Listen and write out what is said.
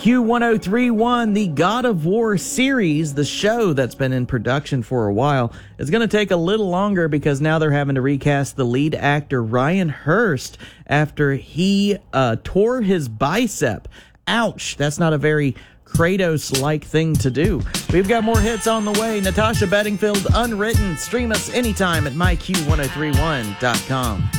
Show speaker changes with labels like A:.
A: Q1031, the God of War series, the show that's been in production for a while, is going to take a little longer because now they're having to recast the lead actor Ryan Hurst after he tore his bicep. Ouch, that's not a very Kratos-like thing to do. We've got more hits on the way. Natasha Bedingfield, Unwritten. Stream us anytime at myq1031.com.